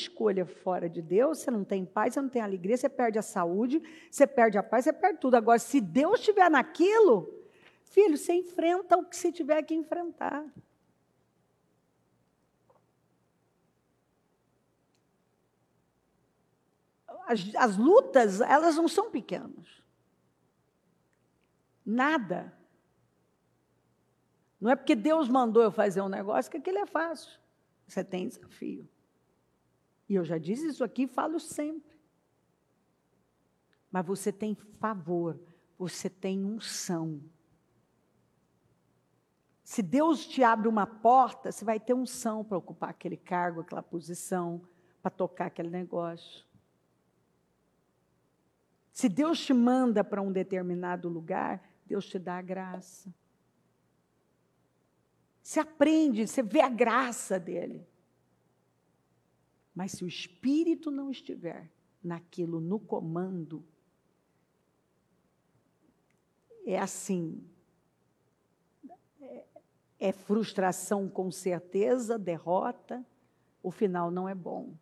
escolha fora de Deus, você não tem paz, você não tem alegria, você perde a saúde, você perde a paz, você perde tudo. Agora, se Deus estiver naquilo, filho, você enfrenta o que você tiver que enfrentar. As lutas, elas não são pequenas. Nada. Não é porque Deus mandou eu fazer um negócio que aquilo é fácil. Você tem desafio. E eu já disse isso aqui e falo sempre. Mas você tem favor, você tem unção. Se Deus te abre uma porta, você vai ter unção para ocupar aquele cargo, aquela posição, para tocar aquele negócio. Se Deus te manda para um determinado lugar, Deus te dá a graça. Você aprende, você vê a graça dele. Mas se o Espírito não estiver naquilo, no comando, é assim, é frustração com certeza, derrota, o final não é bom.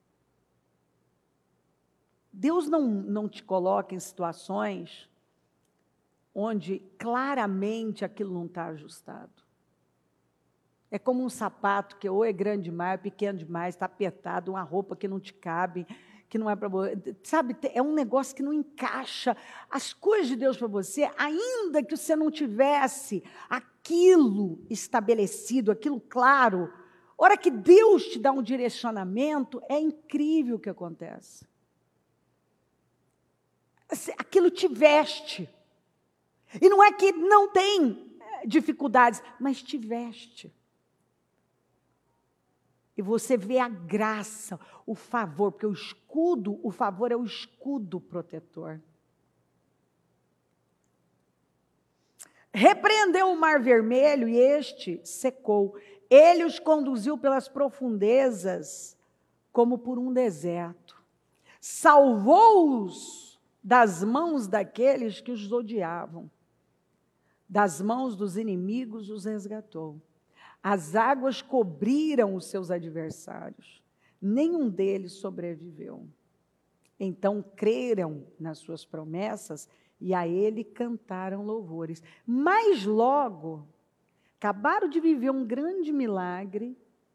Deus não te coloca em situações onde claramente aquilo não está ajustado. É como um sapato que ou é grande demais, ou é pequeno demais, está apertado, uma roupa que não te cabe, que não é para você. Sabe, é um negócio que não encaixa. As coisas de Deus para você, ainda que você não tivesse aquilo estabelecido, aquilo claro, a hora que Deus te dá um direcionamento, é incrível o que acontece. Aquilo te veste. E não é que não tem dificuldades, mas te veste. E você vê a graça, o favor, porque o favor é o escudo protetor. Repreendeu o mar vermelho e este secou. Ele os conduziu pelas profundezas, como por um deserto. Salvou-os das mãos daqueles que os odiavam. Das mãos dos inimigos os resgatou. As águas cobriram os seus adversários. Nenhum deles sobreviveu. Então creram nas suas promessas e a ele cantaram louvores. Mas logo, acabaram de viver um grande milagre.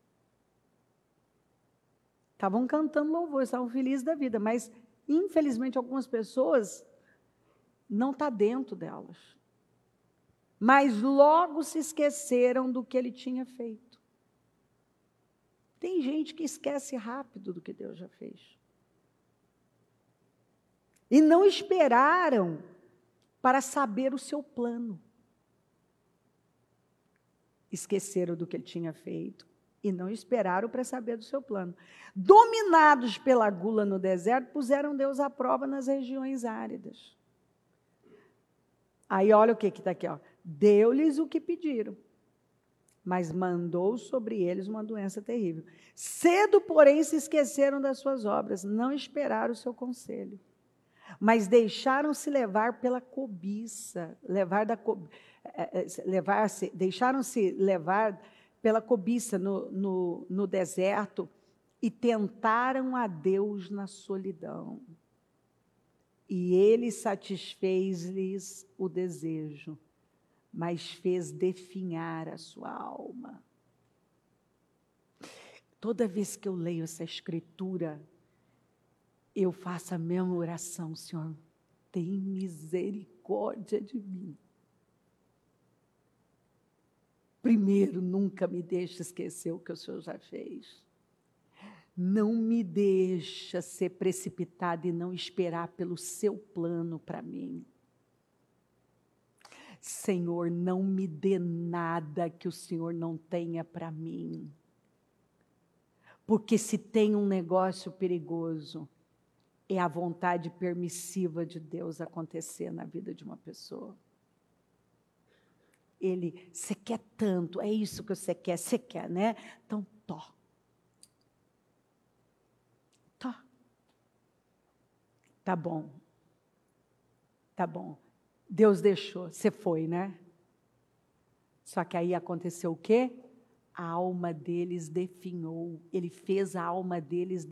Estavam cantando louvores, estavam felizes da vida. Mas, infelizmente, algumas pessoas não está dentro delas. Mas logo se esqueceram do que ele tinha feito. Tem gente que esquece rápido do que Deus já fez. E não esperaram para saber o seu plano. Esqueceram do que ele tinha feito e não esperaram para saber do seu plano. Dominados pela gula no deserto, puseram Deus à prova nas regiões áridas. Aí olha o que está aqui, ó. Deu-lhes o que pediram, mas mandou sobre eles uma doença terrível. Cedo, porém, se esqueceram das suas obras, não esperaram o seu conselho, mas deixaram-se levar pela cobiça, deixaram-se levar pela cobiça no deserto e tentaram a Deus na solidão. E ele satisfez-lhes o desejo, mas fez definhar a sua alma. Toda vez que eu leio essa escritura, eu faço a mesma oração: Senhor, tem misericórdia de mim. Primeiro, nunca me deixe esquecer o que o Senhor já fez. Não me deixa ser precipitado e não esperar pelo seu plano para mim. Senhor, não me dê nada que o Senhor não tenha para mim. Porque se tem um negócio perigoso, é a vontade permissiva de Deus acontecer na vida de uma pessoa. Você quer tanto, é isso que você quer, né? Então, Tá bom. Deus deixou, você foi, né? Só que aí aconteceu o quê? A alma deles definhou. Ele fez a alma deles